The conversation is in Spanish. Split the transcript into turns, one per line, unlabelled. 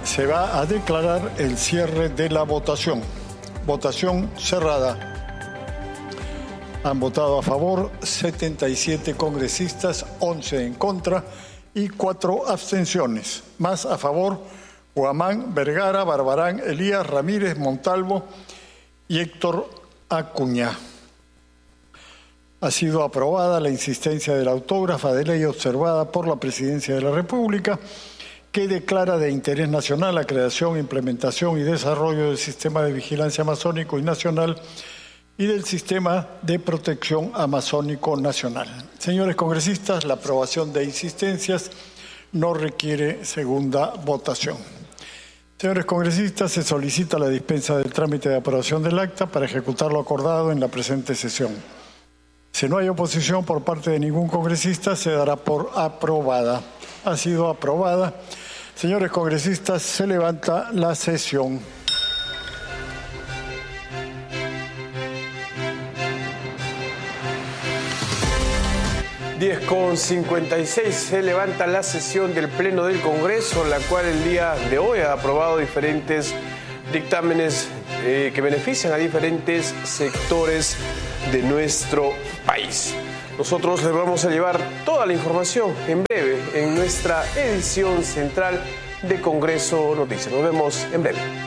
Se va a declarar el cierre de la votación. Votación cerrada. Han votado a favor 77 congresistas, 11 en contra y 4 abstenciones. Más a favor, Guamán, Vergara, Barbarán, Elías, Ramírez, Montalvo y Héctor Acuña. Ha sido aprobada la insistencia de la autógrafa de ley observada por la Presidencia de la República, que declara de interés nacional la creación, implementación y desarrollo del Sistema de Vigilancia Amazónico y Nacional y del Sistema de Protección Amazónico Nacional. Señores congresistas, la aprobación de insistencias no requiere segunda votación. Señores congresistas, se solicita la dispensa del trámite de aprobación del acta para ejecutar lo acordado en la presente sesión. Si no hay oposición por parte de ningún congresista, se dará por aprobada. Ha sido aprobada. Señores congresistas, se levanta la sesión.
Con 56 se levanta la sesión del Pleno del Congreso, la cual el día de hoy ha aprobado diferentes dictámenes que benefician a diferentes sectores de nuestro país. Nosotros les vamos a llevar toda la información en breve en nuestra edición central de Congreso Noticias. Nos vemos en breve.